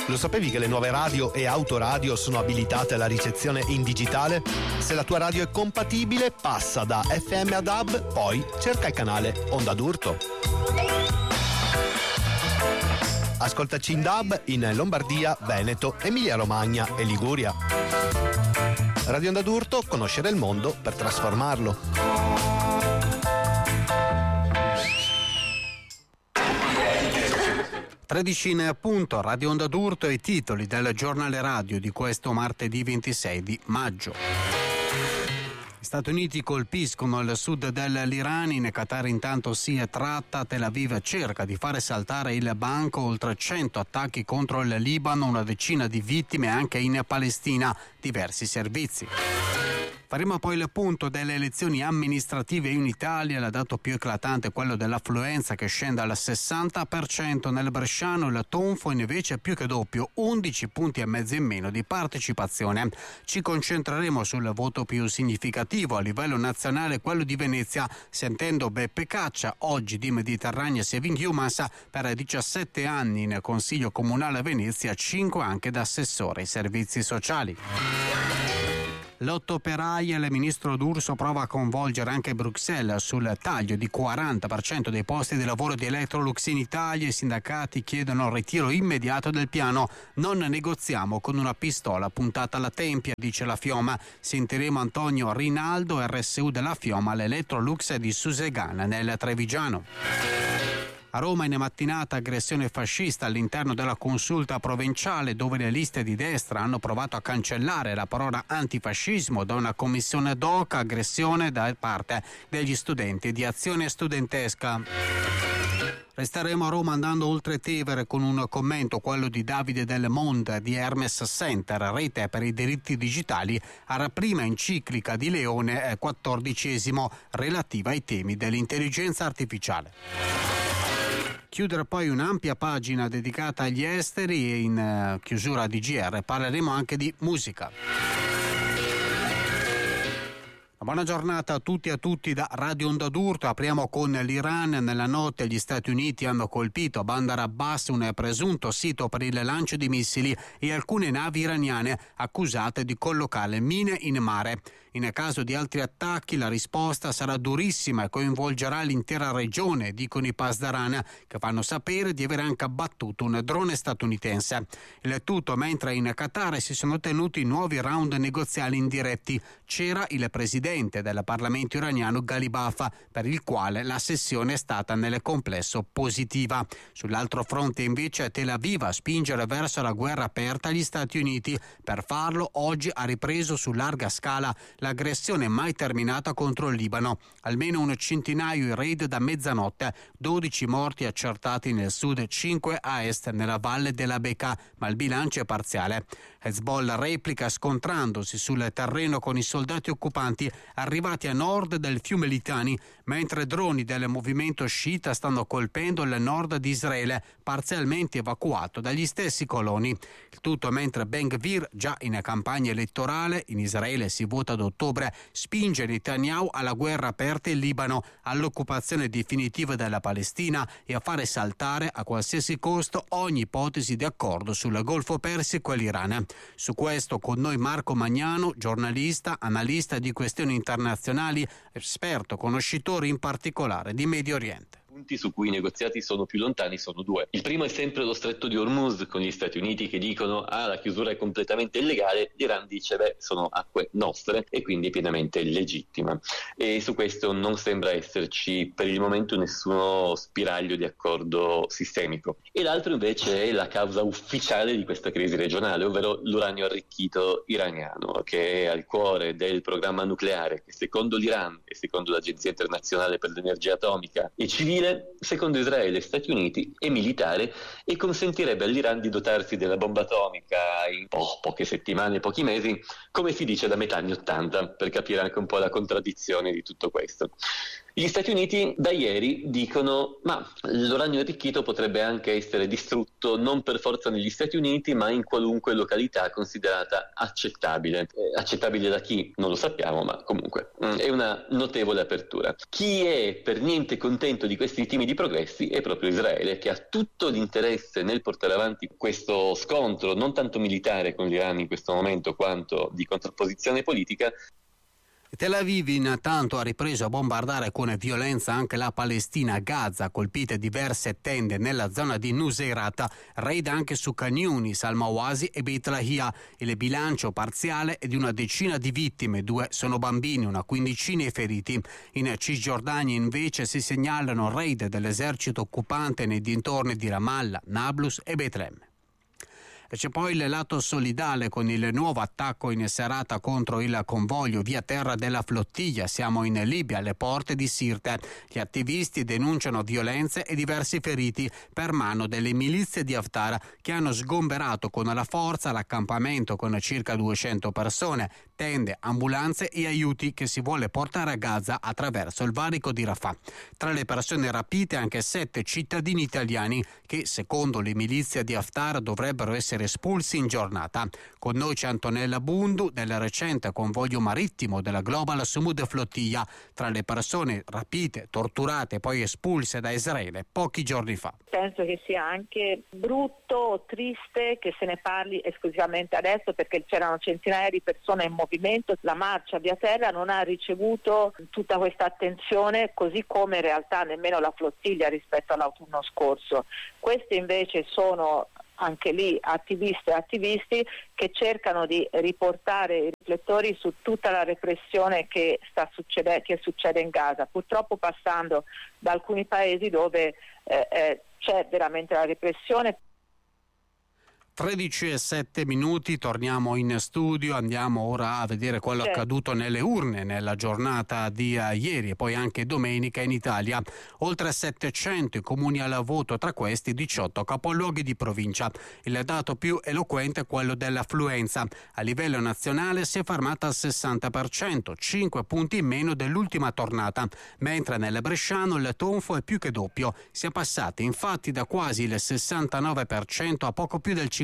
Lo sapevi che le nuove radio e autoradio sono abilitate alla ricezione in digitale? Se la tua radio è compatibile, passa da FM ad DAB, poi cerca il canale Onda d'Urto. Ascoltaci in DAB in Lombardia, Veneto, Emilia-Romagna e Liguria. Radio Onda d'Urto, conoscere il mondo per trasformarlo. 13 in punto, Radio Onda d'Urto e i titoli del giornale radio di questo martedì 26 di maggio. Gli Stati Uniti colpiscono il sud dell'Iran, in Qatar intanto si tratta, Tel Aviv cerca di fare saltare il banco, oltre 100 attacchi contro il Libano, una decina di vittime anche in Palestina, diversi servizi. Faremo poi il punto delle elezioni amministrative in Italia, il dato più eclatante è quello dell'affluenza che scende al 60%, nel bresciano il tonfo invece è più che doppio, 11 punti e mezzo in meno di partecipazione. Ci concentreremo sul voto più significativo a livello nazionale, quello di Venezia, sentendo Beppe Caccia, oggi di Mediterranea Saving Humans, per 17 anni in Consiglio Comunale a Venezia, 5 anche da assessore ai servizi sociali. Lotto operaia, il ministro D'Urso prova a coinvolgere anche Bruxelles sul taglio di 40% dei posti di lavoro di Electrolux in Italia. I sindacati chiedono il ritiro immediato del piano. Non negoziamo con una pistola puntata alla tempia, dice la Fioma. Sentiremo Antonio Rinaldo, RSU della Fioma, all'Electrolux di Susegana nel Trevigiano. A Roma in mattinata aggressione fascista all'interno della consulta provinciale, dove le liste di destra hanno provato a cancellare la parola antifascismo da una commissione ad hoc, aggressione da parte degli studenti di Azione Studentesca. Resteremo a Roma andando oltre Tevere con un commento, quello di Davide Del Monde di Hermes Center, rete per i diritti digitali, alla prima enciclica di Leone XIV relativa ai temi dell'intelligenza artificiale. Chiudere poi un'ampia pagina dedicata agli esteri e in chiusura di GR parleremo anche di musica. Buona giornata a tutti e a tutti da Radio Onda d'Urto. Apriamo con l'Iran. Nella notte gli Stati Uniti hanno colpito a Bandar Abbas un presunto sito per il lancio di missili e alcune navi iraniane accusate di collocare mine in mare. In caso di altri attacchi la risposta sarà durissima e coinvolgerà l'intera regione, dicono i Pasdaran, che fanno sapere di aver anche abbattuto un drone statunitense. Il tutto mentre in Qatar si sono tenuti nuovi round negoziali indiretti. C'era il presidente del Parlamento iraniano Ghalibaf, per il quale la sessione è stata nel complesso positiva. Sull'altro fronte invece Tel Aviv a spingere verso la guerra aperta agli Stati Uniti. Per farlo oggi ha ripreso su larga scala l'aggressione mai terminata contro il Libano. Almeno un centinaio i raid da mezzanotte, 12 morti accertati nel sud, 5 a est nella valle della Bekaa, ma il bilancio è parziale. Hezbollah replica scontrandosi sul terreno con i soldati occupanti arrivati a nord del fiume Litani, mentre droni del movimento sciita stanno colpendo il nord di Israele, parzialmente evacuato dagli stessi coloni. Il tutto mentre Ben Gvir, già in campagna elettorale, in Israele si vota ad ottobre, spinge Netanyahu alla guerra aperta in Libano, all'occupazione definitiva della Palestina e a fare saltare a qualsiasi costo ogni ipotesi di accordo sul Golfo Persico e l'Iran. Su questo con noi Marco Magnano, giornalista, analista di questioni internazionali, esperto conoscitore in particolare di Medio Oriente. Punti su cui i negoziati sono più lontani sono due. Il primo è sempre lo stretto di Hormuz, con gli Stati Uniti che dicono la chiusura è completamente illegale, l'Iran dice sono acque nostre e quindi è pienamente legittima, e su questo non sembra esserci per il momento nessuno spiraglio di accordo sistemico. E l'altro invece è la causa ufficiale di questa crisi regionale, ovvero l'uranio arricchito iraniano, che è al cuore del programma nucleare che secondo l'Iran e secondo l'Agenzia Internazionale per l'Energia Atomica e civile, secondo Israele, Stati Uniti è militare e consentirebbe all'Iran di dotarsi della bomba atomica in poche settimane, pochi mesi, come si dice da metà anni '80, per capire anche un po' la contraddizione di tutto questo. Gli Stati Uniti da ieri dicono ma l'uranio arricchito potrebbe anche essere distrutto non per forza negli Stati Uniti ma in qualunque località considerata accettabile. Accettabile da chi? Non lo sappiamo, ma comunque è una notevole apertura. Chi è per niente contento di questi timidi progressi è proprio Israele, che ha tutto l'interesse nel portare avanti questo scontro non tanto militare con l'Iran in questo momento quanto di contrapposizione politica. Tel Aviv intanto ha ripreso a bombardare con violenza anche la Palestina. A Gaza, colpite diverse tende nella zona di Nuseirat, raid anche su Khan Yunis, Al-Mawasi e Beit Lahia. Il bilancio parziale è di una decina di vittime, 2 sono bambini, una quindicina i feriti. In Cisgiordania invece si segnalano raid dell'esercito occupante nei dintorni di Ramallah, Nablus e Betlemme. E c'è poi il lato solidale con il nuovo attacco in serata contro il convoglio via terra della flottiglia. Siamo in Libia, alle porte di Sirte. Gli attivisti denunciano violenze e diversi feriti per mano delle milizie di Haftar che hanno sgomberato con la forza l'accampamento con circa 200 persone, tende, ambulanze e aiuti che si vuole portare a Gaza attraverso il valico di Rafah. Tra le persone rapite anche 7 cittadini italiani che, secondo le milizie di Haftar, dovrebbero essere espulsi in giornata. Con noi c'è Antonella Bundu del recente convoglio marittimo della Global Sumud Flottiglia, tra le persone rapite, torturate e poi espulse da Israele pochi giorni fa. Penso che sia anche brutto, triste che se ne parli esclusivamente adesso, perché c'erano centinaia di persone in movimento. La marcia via terra non ha ricevuto tutta questa attenzione, così come in realtà nemmeno la flottiglia rispetto all'autunno scorso. Questi invece sono anche lì attiviste e attivisti che cercano di riportare i riflettori su tutta la repressione che succede in Gaza, purtroppo passando da alcuni paesi dove c'è veramente la repressione. 13:07, torniamo in studio, andiamo ora a vedere quello accaduto nelle urne nella giornata di ieri e poi anche domenica in Italia. Oltre 700 i comuni al voto, tra questi 18 capoluoghi di provincia. Il dato più eloquente è quello dell'affluenza. A livello nazionale si è fermata al 60%, 5 punti in meno dell'ultima tornata, mentre nel bresciano il tonfo è più che doppio. Si è passati infatti da quasi il 69% a poco più del 57%,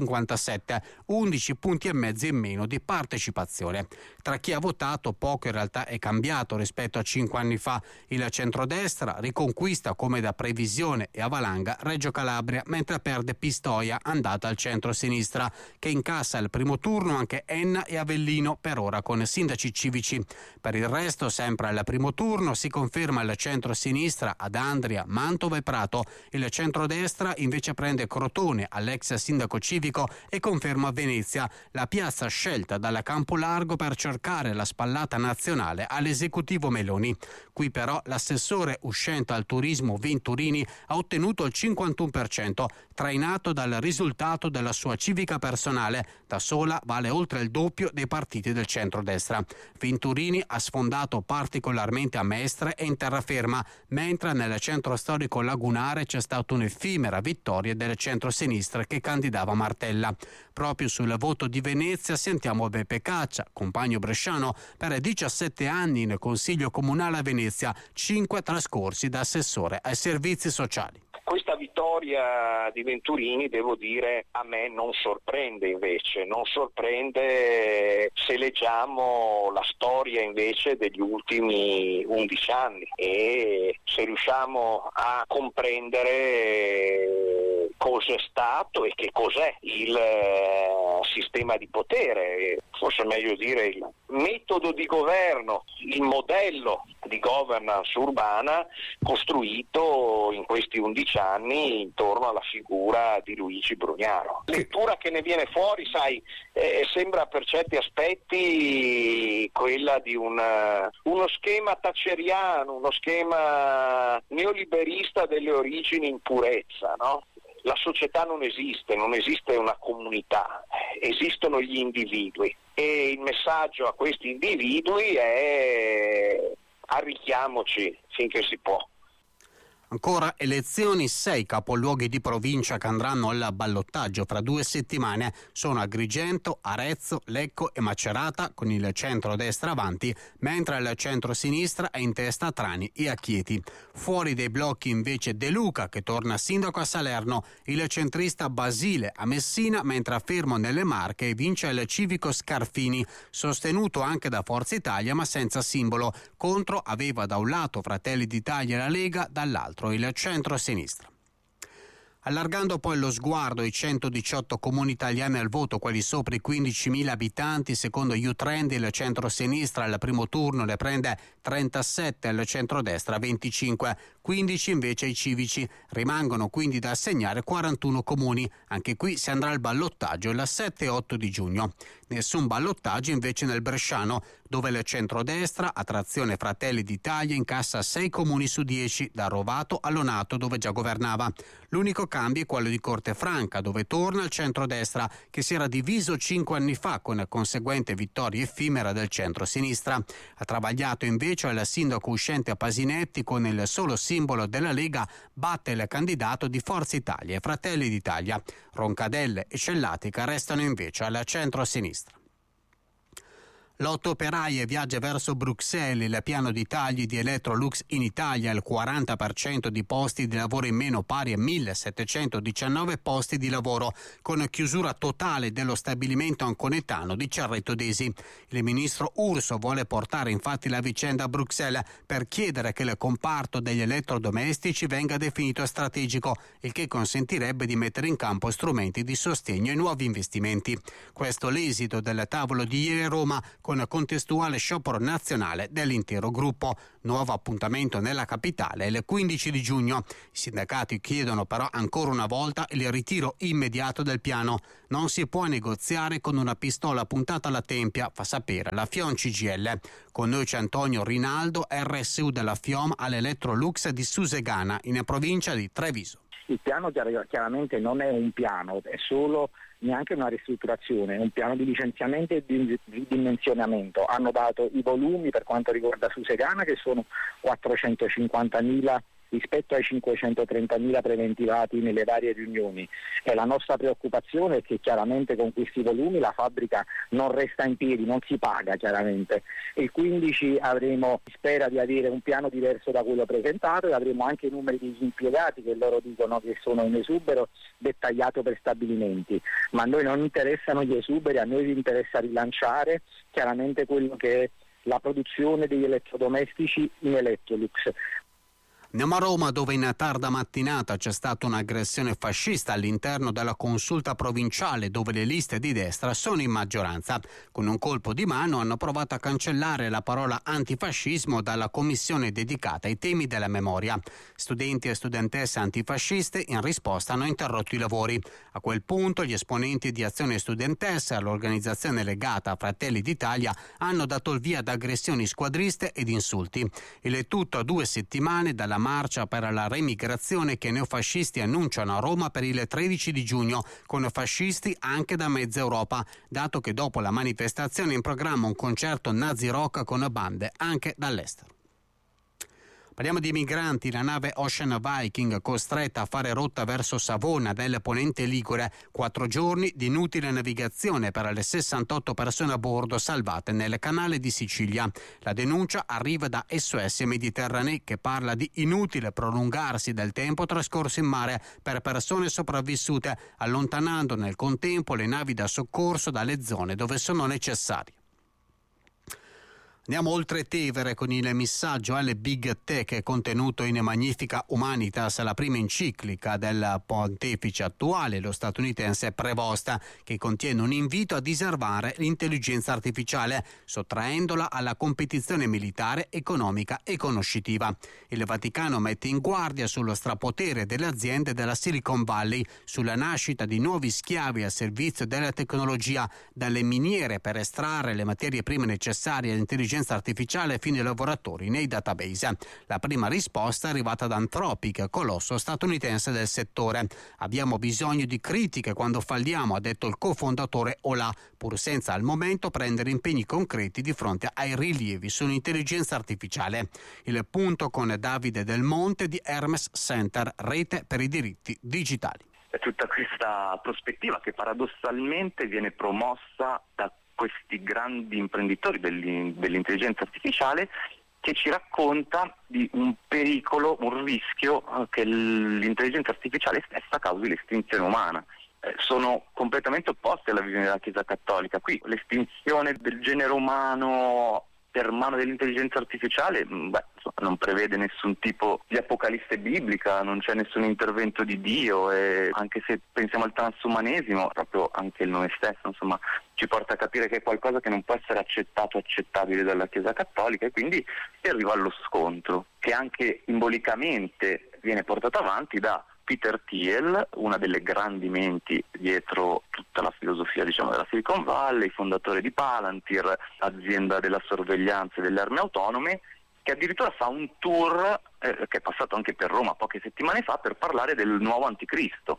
11 punti e mezzo in meno di partecipazione. Tra chi ha votato poco in realtà è cambiato rispetto a 5 anni fa. Il centrodestra riconquista come da previsione e a valanga Reggio Calabria, mentre perde Pistoia, andata al centro-sinistra, che incassa al primo turno anche Enna e Avellino, per ora con sindaci civici. Per il resto, sempre al primo turno, si conferma il centro-sinistra ad Andria, Mantova e Prato. Il centrodestra invece prende Crotone, all'ex sindaco civico, e conferma Venezia, la piazza scelta dalla Campolargo per cercare la spallata nazionale all'esecutivo Meloni. Qui però l'assessore uscente al turismo Venturini ha ottenuto il 51%, trainato dal risultato della sua civica personale. Da sola vale oltre il doppio dei partiti del centrodestra. Venturini ha sfondato particolarmente a Mestre e in terraferma, mentre nel centro storico lagunare c'è stata un'effimera vittoria del centro-sinistra che candidava Martella. Proprio sul voto di Venezia sentiamo Beppe Caccia, compagno bresciano per 17 anni in Consiglio Comunale a Venezia, 5 trascorsi da assessore ai servizi sociali. Questa vittoria di Venturini, devo dire, a me non sorprende invece, non sorprende se leggiamo la storia invece degli ultimi 11 anni e se riusciamo a comprendere cosa è stato e che cos'è il sistema di potere, forse è meglio dire il metodo di governo, il modello di governance urbana costruito in questi 11 anni intorno alla figura di Luigi Brugnaro. Lettura che ne viene fuori, sai, sembra per certi aspetti quella di uno schema thatcheriano, uno schema neoliberista delle origini in purezza, no? La società non esiste una comunità, esistono gli individui e il messaggio a questi individui è arricchiamoci finché si può. Ancora elezioni, 6 capoluoghi di provincia che andranno al ballottaggio fra 2 settimane sono Agrigento, Arezzo, Lecco e Macerata, con il centro-destra avanti, mentre il centro-sinistra è in testa a Trani e a Chieti. Fuori dai blocchi invece De Luca, che torna sindaco a Salerno, il centrista Basile a Messina, mentre a Fermo nelle Marche vince il civico Scarfini, sostenuto anche da Forza Italia ma senza simbolo. Contro aveva da un lato Fratelli d'Italia e la Lega, dall'altro il centro-sinistra. Allargando poi lo sguardo ai 118 comuni italiani al voto, quelli sopra i 15.000 abitanti, secondo U-Trend il centro-sinistra al primo turno ne prende 37, al centro-destra 25, 15 invece ai civici. Rimangono quindi da assegnare 41 comuni. Anche qui si andrà al ballottaggio il 7 e 8 di giugno. Nessun ballottaggio invece nel bresciano, dove il centrodestra, a trazione Fratelli d'Italia, incassa 6 comuni su 10, da Rovato a Lonato, dove già governava. L'unico cambio è quello di Cortefranca, dove torna il centrodestra, che si era diviso 5 anni fa con conseguente vittoria effimera del centro-sinistra. Ha travagliato invece il sindaco uscente a Pasinetti, con il solo simbolo della Lega batte il candidato di Forza Italia e Fratelli d'Italia. Roncadelle e Cellatica restano invece al centro-sinistra. L'8 operaie viaggia verso Bruxelles, il piano di tagli di Electrolux in Italia, il 40% di posti di lavoro in meno, pari a 1.719 posti di lavoro, con chiusura totale dello stabilimento anconetano di Cerreto d'Esi. Il ministro Urso vuole portare infatti la vicenda a Bruxelles per chiedere che il comparto degli elettrodomestici venga definito strategico, il che consentirebbe di mettere in campo strumenti di sostegno ai nuovi investimenti. Questo l'esito del tavolo di ieri a Roma, con contestuale sciopero nazionale dell'intero gruppo. Nuovo appuntamento nella capitale il 15 di giugno. I sindacati chiedono però ancora una volta il ritiro immediato del piano. Non si può negoziare con una pistola puntata alla tempia, fa sapere la FIOM CGIL. Con noi c'è Antonio Rinaldo, RSU della FIOM all'Electrolux di Susegana, in provincia di Treviso. Il piano chiaramente non è un piano, è solo neanche una ristrutturazione, è un piano di licenziamento e di dimensionamento. Hanno dato i volumi per quanto riguarda Susegana, che sono 450.000 rispetto ai 530.000 preventivati nelle varie riunioni, e la nostra preoccupazione è che chiaramente con questi volumi la fabbrica non resta in piedi, non si paga chiaramente. Il 15 spera di avere un piano diverso da quello presentato, e avremo anche i numeri degli impiegati che loro dicono che sono in esubero dettagliato per stabilimenti, ma a noi non interessano gli esuberi, a noi interessa rilanciare chiaramente quello che è la produzione degli elettrodomestici in Electrolux. Andiamo a Roma, dove in tarda mattinata c'è stata un'aggressione fascista all'interno della consulta provinciale, dove le liste di destra sono in maggioranza. Con un colpo di mano hanno provato a cancellare la parola antifascismo dalla commissione dedicata ai temi della memoria. Studenti e studentesse antifasciste in risposta hanno interrotto i lavori. A quel punto gli esponenti di Azione Studentessa, l'organizzazione legata a Fratelli d'Italia, hanno dato il via ad aggressioni squadriste ed insulti. Il tutto a 2 settimane dalla marcia per la remigrazione che i neofascisti annunciano a Roma per il 13 di giugno, con fascisti anche da mezza Europa, dato che dopo la manifestazione è in programma un concerto nazi rock con bande anche dall'estero. Parliamo di migranti. La nave Ocean Viking, costretta a fare rotta verso Savona nel ponente Ligure, 4 giorni di inutile navigazione per le 68 persone a bordo salvate nel canale di Sicilia. La denuncia arriva da SOS Mediterranee, che parla di inutile prolungarsi del tempo trascorso in mare per persone sopravvissute, allontanando nel contempo le navi da soccorso dalle zone dove sono necessarie. Andiamo oltre Tevere con il messaggio alle Big Tech contenuto in Magnifica Humanitas, la prima enciclica del pontefice attuale, lo statunitense Prevost, che contiene un invito a diservare l'intelligenza artificiale, sottraendola alla competizione militare, economica e conoscitiva. Il Vaticano mette in guardia sullo strapotere delle aziende della Silicon Valley, sulla nascita di nuovi schiavi al servizio della tecnologia, dalle miniere per estrarre le materie prime necessarie all'intelligenza l'intelligenza artificiale fino ai lavoratori nei database. La prima risposta è arrivata da Anthropic, colosso statunitense del settore. Abbiamo bisogno di critiche quando falliamo, ha detto il cofondatore Ola, pur senza al momento prendere impegni concreti di fronte ai rilievi sull'intelligenza artificiale. Il punto con Davide Del Monte di Hermes Center, rete per i diritti digitali. È tutta questa prospettiva che paradossalmente viene promossa da questi grandi imprenditori dell'intelligenza artificiale, che ci racconta di un pericolo, un rischio che l'intelligenza artificiale stessa causi l'estinzione umana. Sono completamente opposte alla visione della Chiesa Cattolica. Qui l'estinzione del genere umano per mano dell'intelligenza artificiale non prevede nessun tipo di apocalisse biblica, non c'è nessun intervento di Dio, e anche se pensiamo al transumanesimo, proprio anche il nome stesso, insomma, ci porta a capire che è qualcosa che non può essere accettabile dalla Chiesa Cattolica, e quindi si arriva allo scontro, che anche simbolicamente viene portato avanti da Peter Thiel, una delle grandi menti dietro tutta la filosofia, della Silicon Valley, fondatore di Palantir, azienda della sorveglianza e delle armi autonome, che addirittura fa un tour che è passato anche per Roma poche settimane fa per parlare del nuovo anticristo.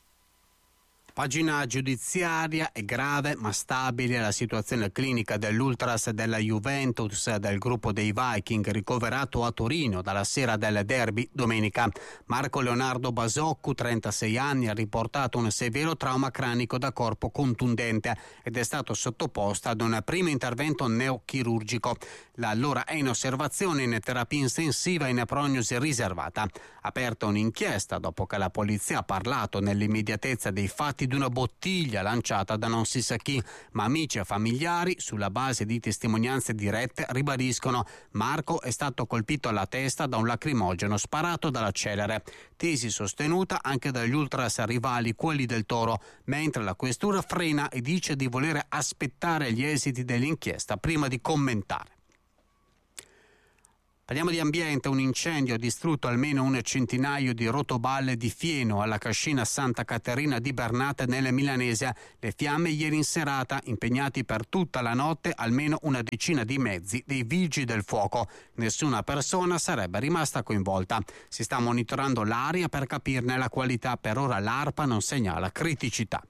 Pagina giudiziaria: è grave ma stabile la situazione clinica dell'ultras della Juventus del gruppo dei Viking, ricoverato a Torino dalla sera del derby domenica. Marco Leonardo Basoccu, 36 anni, ha riportato un severo trauma cranico da corpo contundente ed è stato sottoposto ad un primo intervento neochirurgico. Allora è in osservazione in terapia intensiva in prognosi riservata. Aperta un'inchiesta dopo che la polizia ha parlato nell'immediatezza dei fatti di una bottiglia lanciata da non si sa chi, ma amici e familiari, sulla base di testimonianze dirette, ribadiscono: Marco è stato colpito alla testa da un lacrimogeno sparato dalla celere, tesi sostenuta anche dagli ultras rivali, quelli del Toro, mentre la questura frena e dice di voler aspettare gli esiti dell'inchiesta prima di commentare. Parliamo di ambiente. Un incendio ha distrutto almeno un centinaio di rotoballe di fieno alla cascina Santa Caterina di Bernate nel Milanese. Le fiamme ieri in serata, impegnati per tutta la notte almeno una decina di mezzi dei vigili del fuoco. Nessuna persona sarebbe rimasta coinvolta. Si sta monitorando l'aria per capirne la qualità. Per ora l'ARPA non segnala criticità.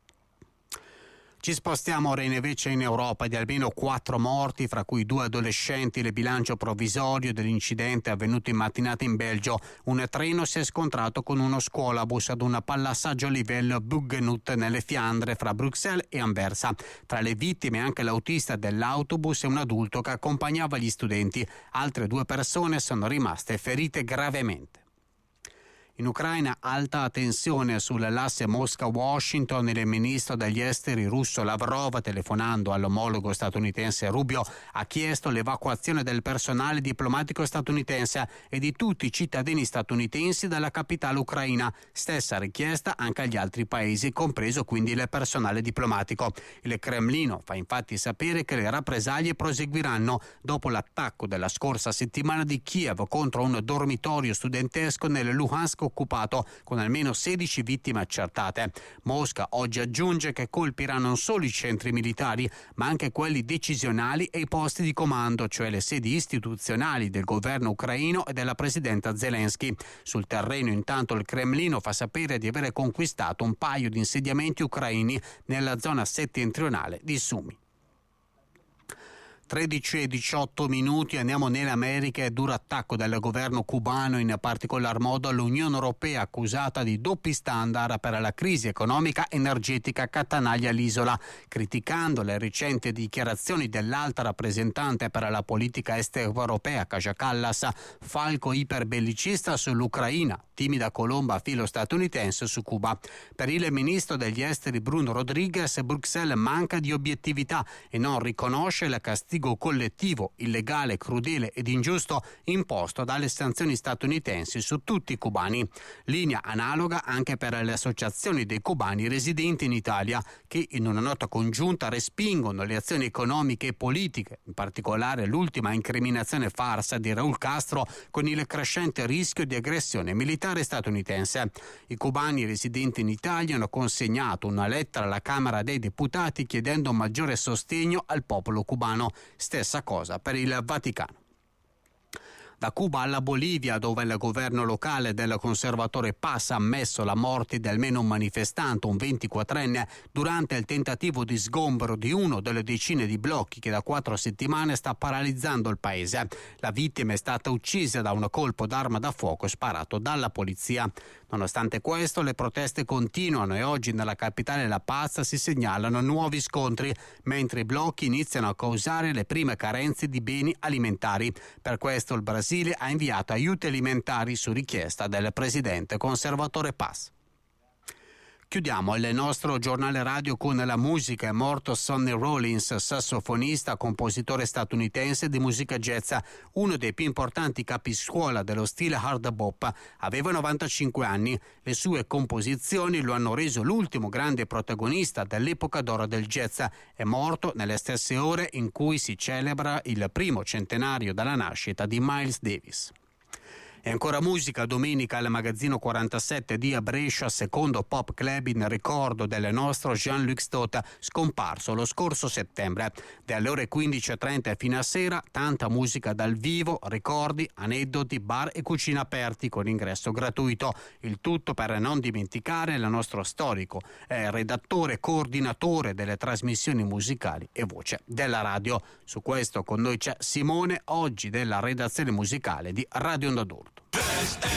Ci spostiamo ora invece in Europa. Di almeno 4 morti, fra cui 2 adolescenti, il bilancio provvisorio dell'incidente avvenuto in mattinata in Belgio. Un treno si è scontrato con uno scuolabus ad un pallassaggio a livello Buggenut nelle Fiandre fra Bruxelles e Anversa. Tra le vittime anche l'autista dell'autobus e un adulto che accompagnava gli studenti. Altre 2 persone sono rimaste ferite gravemente. In Ucraina alta tensione sull'asse Mosca-Washington. Il ministro degli esteri russo Lavrov, telefonando all'omologo statunitense Rubio, ha chiesto l'evacuazione del personale diplomatico statunitense e di tutti i cittadini statunitensi dalla capitale ucraina. Stessa richiesta anche agli altri paesi, compreso quindi il personale diplomatico. Il Cremlino fa infatti sapere che le rappresaglie proseguiranno dopo l'attacco della scorsa settimana di Kiev contro un dormitorio studentesco nel Luhansk occupato, con almeno 16 vittime accertate. Mosca oggi aggiunge che colpirà non solo i centri militari, ma anche quelli decisionali e i posti di comando, cioè le sedi istituzionali del governo ucraino e della presidenta Zelensky. Sul terreno intanto il Cremlino fa sapere di avere conquistato un paio di insediamenti ucraini nella zona settentrionale di Sumi. 13:18, andiamo nell'America. E duro attacco del governo cubano, in particolar modo all'Unione Europea, accusata di doppi standard per la crisi economica energetica che attanaglia l'isola. Criticando le recenti dichiarazioni dell'alta rappresentante per la politica estera europea Kaja Kallas, falco iperbellicista sull'Ucraina, timida colomba filo statunitense su Cuba. Per il ministro degli esteri Bruno Rodriguez, Bruxelles manca di obiettività e non riconosce il castigo collettivo, illegale, crudele ed ingiusto imposto dalle sanzioni statunitensi su tutti i cubani. Linea analoga anche per le associazioni dei cubani residenti in Italia, che in una nota congiunta respingono le azioni economiche e politiche, in particolare l'ultima incriminazione farsa di Raúl Castro con il crescente rischio di aggressione militare statunitense. I cubani residenti in Italia hanno consegnato una lettera alla Camera dei Deputati chiedendo un maggiore sostegno al popolo cubano. stessa cosa per il Vaticano. Da Cuba alla Bolivia, dove il governo locale del conservatore Paz ha ammesso la morte di almeno un manifestante, un 24enne, durante il tentativo di sgombero di uno delle decine di blocchi che da 4 settimane sta paralizzando il paese. La vittima è stata uccisa da un colpo d'arma da fuoco sparato dalla polizia. Nonostante questo, le proteste continuano e oggi nella capitale La Paz si segnalano nuovi scontri, mentre i blocchi iniziano a causare le prime carenze di beni alimentari. Per questo il Brasile ha inviato aiuti alimentari su richiesta del presidente conservatore Paz. Chiudiamo il nostro giornale radio con la musica. È morto Sonny Rollins, sassofonista, compositore statunitense di musica jazz, uno dei più importanti capiscuola dello stile hard bop. Aveva 95 anni. Le sue composizioni lo hanno reso l'ultimo grande protagonista dell'epoca d'oro del jazz. È morto nelle stesse ore in cui si celebra il primo centenario dalla nascita di Miles Davis. E ancora musica, domenica al Magazzino 47 di Brescia, secondo Pop Club in ricordo del nostro Jean-Luc Stott, scomparso lo scorso settembre. Dalle ore 15:30 fino a sera, tanta musica dal vivo, ricordi, aneddoti, bar e cucina aperti con ingresso gratuito. Il tutto per non dimenticare il nostro storico redattore, coordinatore delle trasmissioni musicali e voce della radio. Su questo con noi c'è Simone, oggi della redazione musicale di Radio Onda d'Urto.